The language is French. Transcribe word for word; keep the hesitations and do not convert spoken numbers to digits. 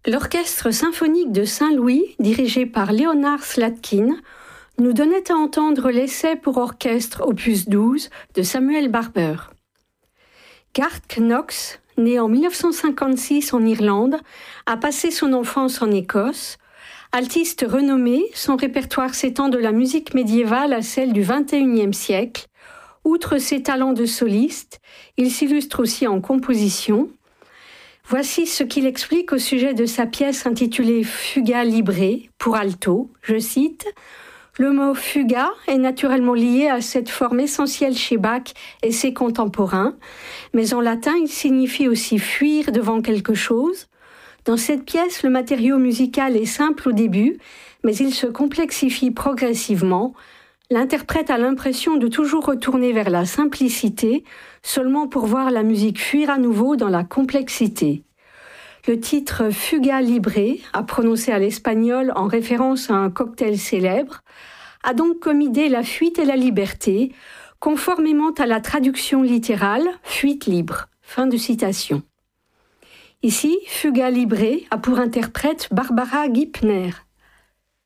L'orchestre symphonique de Saint-Louis, dirigé par Leonard Slatkin, nous donnait à entendre l'essai pour orchestre opus douze de Samuel Barber. Garth Knox, né en mille neuf cent cinquante-six en Irlande, a passé son enfance en Écosse. Altiste renommé, son répertoire s'étend de la musique médiévale à celle du vingt et unième siècle. Outre ses talents de soliste, il s'illustre aussi en composition. Voici ce qu'il explique au sujet de sa pièce intitulée Fuga Libre pour alto, je cite « Le mot fuga est naturellement lié à cette forme essentielle chez Bach et ses contemporains, mais en latin il signifie aussi fuir devant quelque chose. Dans cette pièce, le matériau musical est simple au début, mais il se complexifie progressivement. L'interprète a l'impression de toujours retourner vers la simplicité, seulement pour voir la musique fuir à nouveau dans la complexité. Le titre Fuga Libre, à prononcer à l'espagnol en référence à un cocktail célèbre, a donc comme idée la fuite et la liberté, conformément à la traduction littérale « fuite libre ». Fin de citation. Ici, Fuga Libre a pour interprète Barbara Gipner.